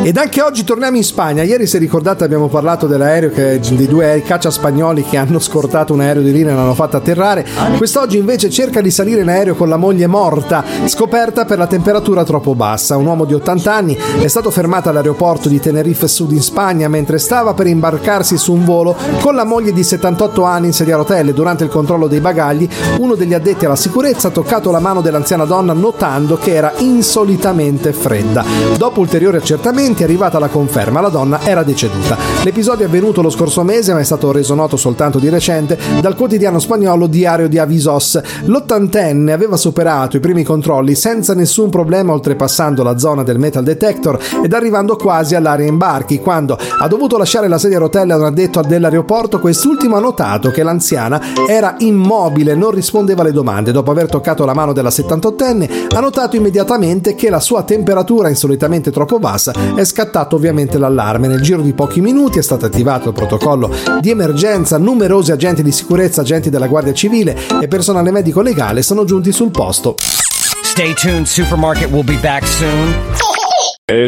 Ed anche oggi torniamo in Spagna. Ieri, se ricordate, abbiamo parlato dell'aereo dei due caccia spagnoli che hanno scortato un aereo di linea e l'hanno fatto atterrare. Quest'oggi invece cerca di salire in aereo con la moglie morta, scoperta per la temperatura troppo bassa. Un uomo di 80 anni è stato fermato all'aeroporto di Tenerife Sud in Spagna mentre stava per imbarcarsi su un volo con la moglie di 78 anni in sedia a rotelle. Durante il controllo dei bagagli, uno degli addetti alla sicurezza ha toccato la mano dell'anziana donna notando che era insolitamente fredda. Dopo ulteriori accertamenti è arrivata la conferma: la donna era deceduta. L'episodio è avvenuto lo scorso mese, ma è stato reso noto soltanto di recente dal quotidiano spagnolo Diario de Avisos. L'80enne aveva superato i primi controlli senza nessun problema, oltrepassando la zona del metal detector ed arrivando quasi all'area imbarchi. Quando ha dovuto lasciare la sedia a rotelle ad un addetto dell'aeroporto, quest'ultimo ha notato che l'anziana era immobile, non rispondeva alle domande. Dopo aver toccato la mano della 78enne, ha notato immediatamente che la sua temperatura insolitamente troppo bassa. È scattato ovviamente l'allarme. Nel giro di pochi minuti è stato attivato il protocollo di emergenza. Numerosi agenti di sicurezza, agenti della Guardia Civile e personale medico legale sono giunti sul posto. Stay tuned, Supermarket will be back soon.